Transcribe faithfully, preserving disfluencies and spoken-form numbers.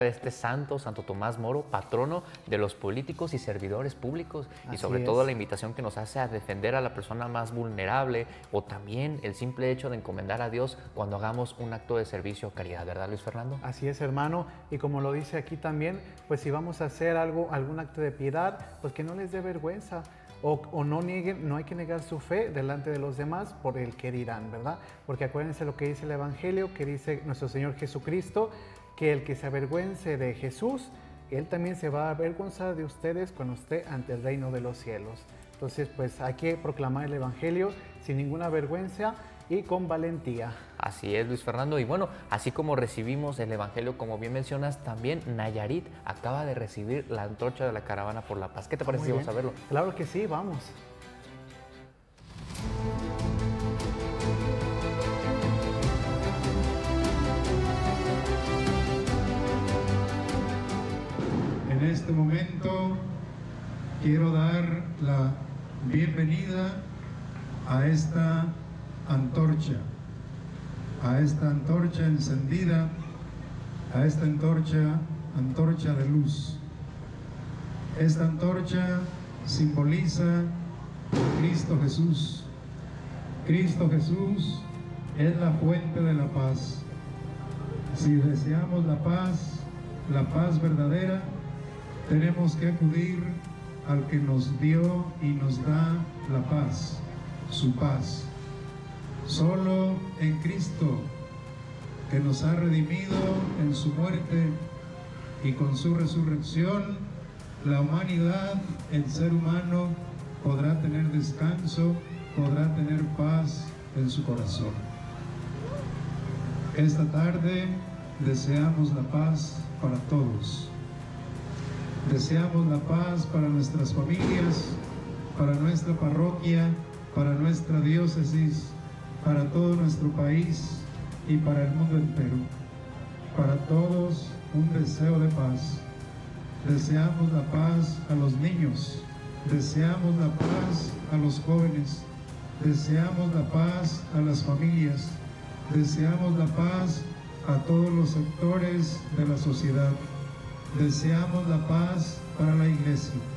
de este santo, Santo Tomás Moro, patrono de los políticos y servidores públicos, y Así sobre es. todo la invitación que nos hace a defender a la persona más vulnerable, o también el simple hecho de encomendar a Dios cuando hagamos un acto de servicio o caridad, ¿verdad, Luis Fernando? Así es, hermano, y como lo dice aquí también, pues si vamos a hacer algo, algún acto de piedad, pues que no les dé vergüenza, o, o no nieguen, no hay que negar su fe delante de los demás por el que dirán, ¿verdad? Porque acuérdense lo que dice el Evangelio, que dice nuestro Señor Jesucristo, que el que se avergüence de Jesús, Él también se va a avergonzar de ustedes cuando esté ante el reino de los cielos. Entonces, pues hay que proclamar el Evangelio sin ninguna vergüenza y con valentía. Así es, Luis Fernando. Y bueno, así como recibimos el Evangelio, como bien mencionas, también Nayarit acaba de recibir la antorcha de la Caravana por la Paz. ¿Qué te parece si vamos a verlo? Claro que sí, vamos. En este momento quiero dar la bienvenida a esta antorcha, a esta antorcha encendida, a esta antorcha, antorcha de luz. Esta antorcha simboliza a Cristo Jesús. Cristo Jesús es la fuente de la paz. Si deseamos la paz, la paz verdadera, tenemos que acudir al que nos dio y nos da la paz, su paz. Solo en Cristo, que nos ha redimido en su muerte y con su resurrección, la humanidad, el ser humano, podrá tener descanso, podrá tener paz en su corazón. Esta tarde deseamos la paz para todos. Deseamos la paz para nuestras familias, para nuestra parroquia, para nuestra diócesis, para todo nuestro país y para el mundo entero. Para todos un deseo de paz. Deseamos la paz a los niños, deseamos la paz a los jóvenes, deseamos la paz a las familias, deseamos la paz a todos los sectores de la sociedad. Deseamos la paz para la Iglesia.